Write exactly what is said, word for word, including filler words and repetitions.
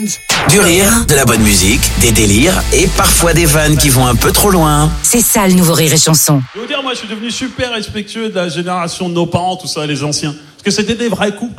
Du rire, de la bonne musique, des délires et parfois des vannes qui vont un peu trop loin. C'est ça le nouveau Rire et Chanson. Je veux dire, moi je suis devenu super respectueux de la génération de nos parents, tout ça, les anciens. Parce que c'était des vrais couples.